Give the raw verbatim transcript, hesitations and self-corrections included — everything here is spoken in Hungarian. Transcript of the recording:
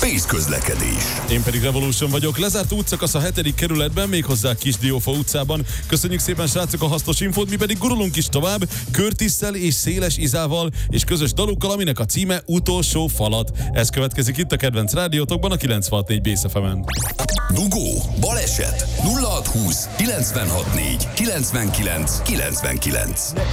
Mész közlekedés. Én pedig Revolution vagyok. Lezárt útszakasz a hetedik kerületben, méghozzá Kisdiófa utcában. Köszönjük szépen, srácok, a hasznos infót, mi pedig gurulunk is tovább, Curtisszel és Széles Izával és közös dalukkal, aminek a címe Utolsó falat. Ez következik itt a kedvenc rádiótokban, a kilencvenhat négy Bész ef emen. Dugó, baleset, nulla hat húsz kilencvenhat négy kilencvenkilenc kilencvenkilenc.